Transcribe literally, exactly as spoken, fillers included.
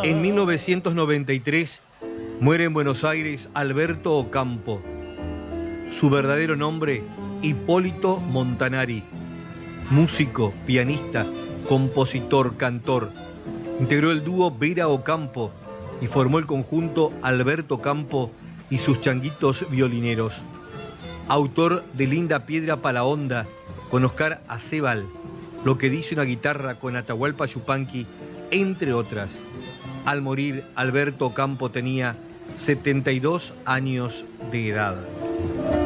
En mil novecientos noventa y tres muere en Buenos Aires Alberto Ocampo. Su verdadero nombre, Hipólito Montanari. Músico, pianista, compositor, cantor. Integró el dúo Vera Ocampo y formó el conjunto Alberto Ocampo y sus changuitos violineros. Autor de Linda Piedra pa' la Onda con Oscar Acebal, Lo que dice una guitarra con Atahualpa Yupanqui, entre otras. Al morir, Alberto Ocampo tenía setenta y dos años de edad.